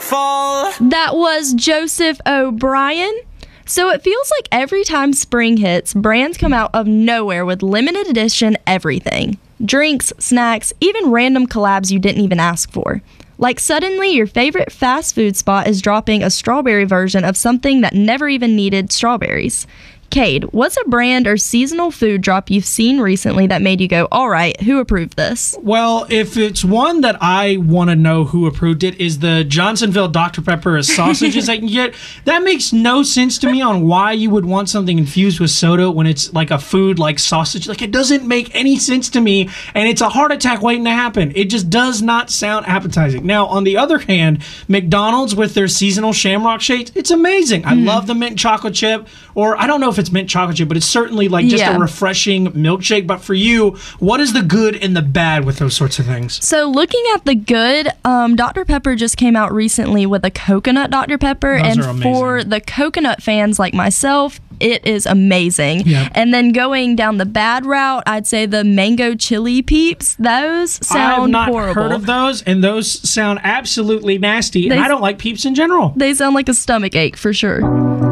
fall. That was Joseph O'Brien. So it feels like every time spring hits, brands come out of nowhere with limited edition everything. Drinks, snacks, even random collabs you didn't even ask for. Like suddenly your favorite fast food spot is dropping a strawberry version of something that never even needed strawberries. Cade, what's a brand or seasonal food drop you've seen recently that made you go, all right, who approved this? Well, if it's one that I want to know who approved it, is the Johnsonville Dr. Pepper as sausages I can get. That makes no sense to me on why you would want something infused with soda when it's like a food like sausage. Like, it doesn't make any sense to me, and it's a heart attack waiting to happen. It just does not sound appetizing. Now, on the other hand, McDonald's with their seasonal Shamrock Shakes, it's amazing. I love the mint chocolate chip, or I don't know if it's mint chocolate chip, but it's certainly like just a refreshing milkshake. But for you, what is the good and the bad with those sorts of things? So looking at the good, Dr. Pepper just came out recently with a coconut Dr. Pepper. Those and are amazing. For the coconut fans like myself, it is amazing. Yep. And then going down the bad route, I'd say the mango chili peeps. Those sound I have not horrible. heard of those, and those sound absolutely nasty. And I don't like Peeps in general. They sound like a stomach ache for sure.